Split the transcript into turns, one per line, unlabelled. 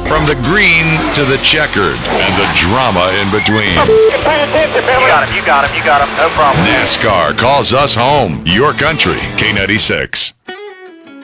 From the green to the checkered and the drama in between.
You got him. No problem.
NASCAR calls us home. Your country, K96.